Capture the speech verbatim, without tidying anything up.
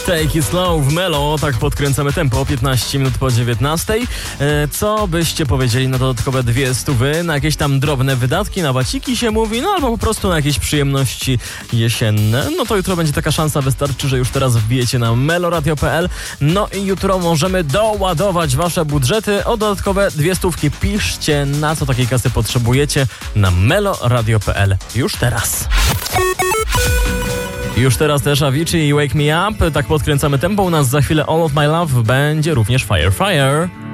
Take It Slow w Melo, tak podkręcamy tempo, piętnaście minut po dziewiętnastej. E, co byście powiedzieli na dodatkowe dwie stówy, na jakieś tam drobne wydatki, na waciki się mówi, no albo po prostu na jakieś przyjemności jesienne? No to jutro będzie taka szansa, wystarczy, że już teraz wbijecie na meloradio kropka p l. No i jutro możemy doładować wasze budżety o dodatkowe dwie stówki. Piszcie, na co takiej kasy potrzebujecie na meloradio kropka p l już teraz. Już teraz też Avicii i Wake Me Up. Tak podkręcamy tempo. U nas za chwilę All of My Love będzie również Fire Fire.